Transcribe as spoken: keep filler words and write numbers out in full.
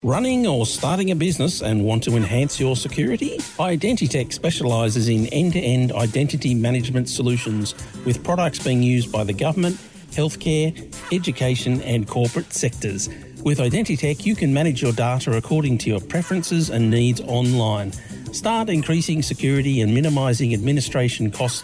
Running or starting a business and want to enhance your security? Identitech specialises in end-to-end identity management solutions with products being used by the government, healthcare, education and corporate sectors. With Identitech, you can manage your data according to your preferences and needs online. Start increasing security and minimising administration costs